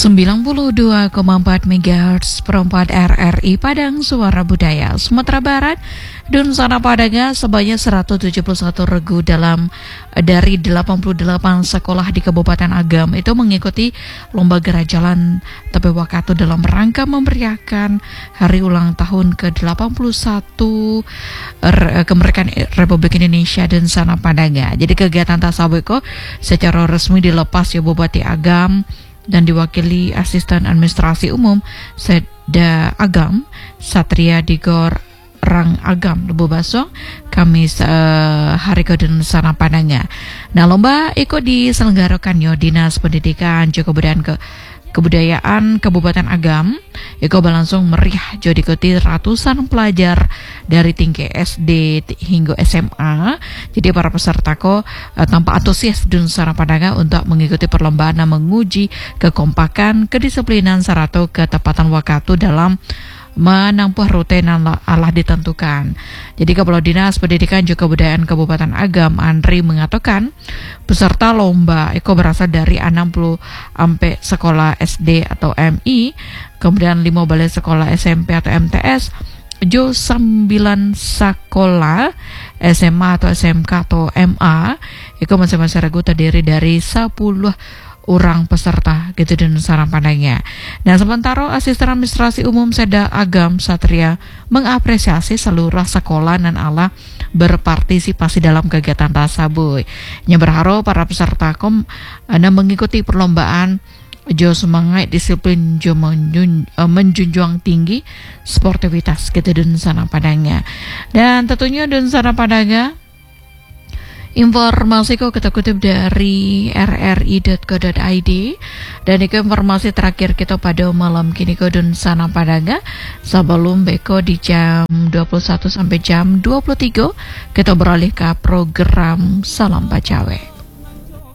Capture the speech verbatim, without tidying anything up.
sembilan puluh dua koma empat megahertz perempat R R I Padang Suara Budaya Sumatera Barat dan Sana Padangnya sebanyak seratus tujuh puluh satu regu dalam dari delapan puluh delapan sekolah di Kabupaten Agam itu mengikuti lomba gerak jalan Tepe Wakatu dalam rangka memeriahkan hari ulang tahun ke delapan puluh satu R- kemerdekaan Republik Indonesia dan Sana Padangnya. Jadi kegiatan tasawuf secara resmi dilepas ya Bupati Agam dan diwakili Asisten Administrasi Umum Seda Agam Satria Digor Rang Agam Lebu Baso Kamis uh, hari kedua Sana Padangnya. Nah, lomba ikut diselenggarakan yo Dinas Pendidikan juga Kebudayaan ke Kebudayaan Kabupaten Agam. Iko berlangsung meriah jo diikuti ratusan pelajar dari tinggi S D hingga S M A. Jadi para peserta ko uh, tampak antusias dan Sana Padangnya untuk mengikuti perlombaan dan menguji kekompakan, kedisiplinan serta ketepatan waktu dalam menempuh rute yang Allah ditentukan. Jadi Kepala Dinas Pendidikan juga Kebudayaan Kabupaten Agam Andri mengatakan peserta lomba itu berasal dari enam puluh sampai sekolah S D atau M I, kemudian lima belas sekolah S M P atau M T S, jo sembilan sekolah S M A atau S M K atau M A. Itu masing-masing regu terdiri dari sepuluh orang peserta gitu dan Sana Padangnya. Dan sementara Asisten Administrasi Umum Seda Agam Satria mengapresiasi seluruh sekolah dan Allah berpartisipasi dalam kegiatan tasabuh. Nya berharap para peserta kom anda mengikuti perlombaan jo semangat disiplin jo menjun, uh, menjunjung tinggi sportivitas gitu dan Sana Padangnya. Dan tentunya dan Sana Padangnya informasi kok kita kutip dari r r i dot co dot i d dan itu informasi terakhir kita pada malam kini ko dan Sana Padangnya. Sebelum beko di jam dua puluh satu sampai jam dua puluh tiga kita beralih ke program Salam Bacawe.